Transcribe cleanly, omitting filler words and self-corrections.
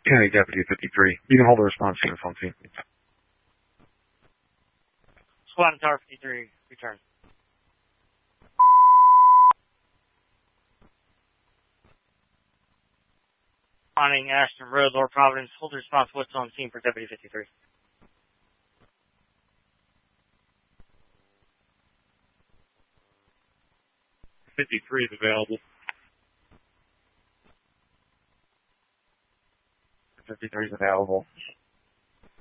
County Deputy 53. You can hold the response units on scene. Squad and Tower 53, return. Responding Ashton Road, Lower Providence. Hold the response what's on scene for Deputy 53. 53 is available. 53 is available.